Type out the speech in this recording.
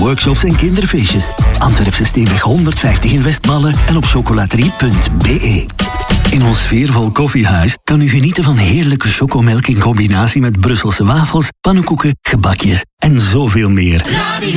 workshops en kinderfeestjes. Antwerpse Steenweg 150 in Westmalle en op chocolaterie.be. In ons sfeervol koffiehuis kan u genieten van heerlijke chocomelk in combinatie met Brusselse wafels, pannenkoeken, gebakjes en zoveel meer.